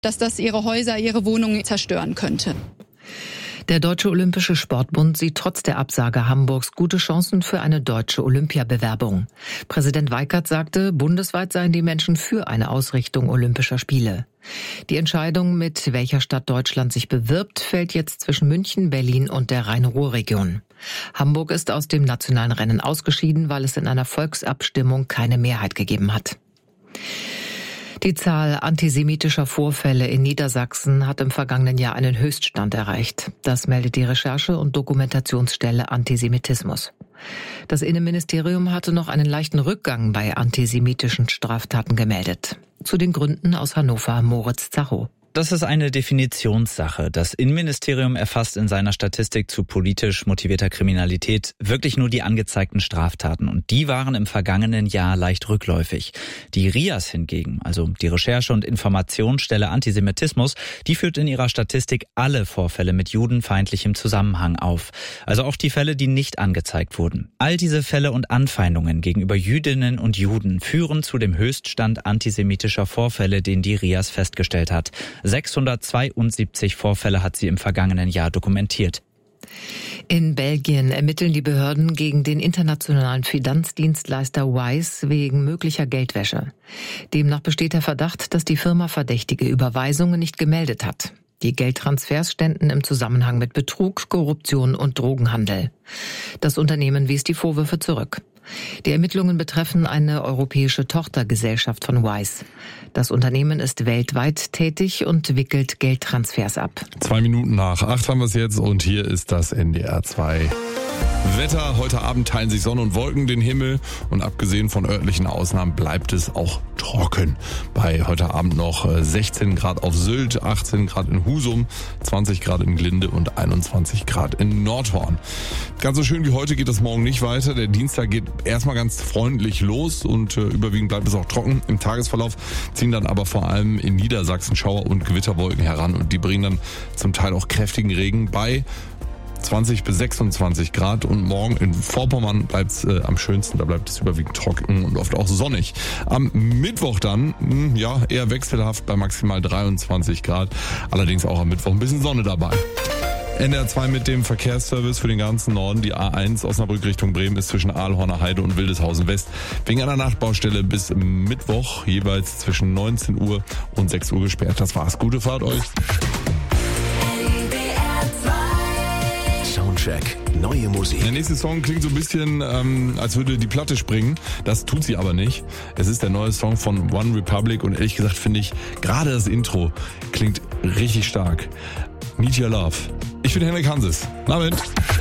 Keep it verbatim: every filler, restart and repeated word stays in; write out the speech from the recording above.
dass das ihre Häuser, ihre Wohnungen zerstören könnte. Der Deutsche Olympische Sportbund sieht trotz der Absage Hamburgs gute Chancen für eine deutsche Olympiabewerbung. Präsident Weikert sagte, bundesweit seien die Menschen für eine Ausrichtung Olympischer Spiele. Die Entscheidung, mit welcher Stadt Deutschland sich bewirbt, fällt jetzt zwischen München, Berlin und der Rhein-Ruhr-Region. Hamburg ist aus dem nationalen Rennen ausgeschieden, weil es in einer Volksabstimmung keine Mehrheit gegeben hat. Die Zahl antisemitischer Vorfälle in Niedersachsen hat im vergangenen Jahr einen Höchststand erreicht. Das meldet die Recherche- und Dokumentationsstelle Antisemitismus. Das Innenministerium hatte noch einen leichten Rückgang bei antisemitischen Straftaten gemeldet. Zu den Gründen aus Hannover Moritz Zacho. Das ist eine Definitionssache. Das Innenministerium erfasst in seiner Statistik zu politisch motivierter Kriminalität wirklich nur die angezeigten Straftaten. Und die waren im vergangenen Jahr leicht rückläufig. Die R I A S hingegen, also die Recherche- und Informationsstelle Antisemitismus, die führt in ihrer Statistik alle Vorfälle mit judenfeindlichem Zusammenhang auf. Also auch die Fälle, die nicht angezeigt wurden. All diese Fälle und Anfeindungen gegenüber Jüdinnen und Juden führen zu dem Höchststand antisemitischer Vorfälle, den die R I A S festgestellt hat. sechshundertzweiundsiebzig Vorfälle hat sie im vergangenen Jahr dokumentiert. In Belgien ermitteln die Behörden gegen den internationalen Finanzdienstleister Wise wegen möglicher Geldwäsche. Demnach besteht der Verdacht, dass die Firma verdächtige Überweisungen nicht gemeldet hat. Die Geldtransfers ständen im Zusammenhang mit Betrug, Korruption und Drogenhandel. Das Unternehmen wies die Vorwürfe zurück. Die Ermittlungen betreffen eine europäische Tochtergesellschaft von Wise. Das Unternehmen ist weltweit tätig und wickelt Geldtransfers ab. Zwei Minuten nach acht haben wir es jetzt und hier ist das N D R zwei. Wetter, heute Abend teilen sich Sonne und Wolken den Himmel und abgesehen von örtlichen Ausnahmen bleibt es auch trocken. Bei heute Abend noch sechzehn Grad auf Sylt, achtzehn Grad in Husum, zwanzig Grad in Glinde und einundzwanzig Grad in Nordhorn. Ganz so schön wie heute geht es morgen nicht weiter. Der Dienstag geht erstmal ganz freundlich los und äh, überwiegend bleibt es auch trocken. Im Tagesverlauf ziehen dann aber vor allem in Niedersachsen Schauer- und Gewitterwolken heran und die bringen dann zum Teil auch kräftigen Regen bei zwanzig bis sechsundzwanzig Grad und morgen in Vorpommern bleibt es äh, am schönsten, da bleibt es überwiegend trocken und oft auch sonnig. Am Mittwoch dann, mh, ja, eher wechselhaft bei maximal dreiundzwanzig Grad, allerdings auch am Mittwoch ein bisschen Sonne dabei. N D R zwei mit dem Verkehrsservice für den ganzen Norden. Die A eins Osnabrück Richtung Bremen ist zwischen Aalhorner Heide und Wildeshausen West wegen einer Nachtbaustelle bis Mittwoch jeweils zwischen neunzehn Uhr und sechs Uhr gesperrt. Das war's. Gute Fahrt euch. Soundcheck, neue Musik. Der nächste Song klingt so ein bisschen, ähm, als würde die Platte springen. Das tut sie aber nicht. Es ist der neue Song von One Republic und ehrlich gesagt finde ich, gerade das Intro klingt richtig stark. Need Your Love. Ich bin Henrik Hanses. Guten Abend.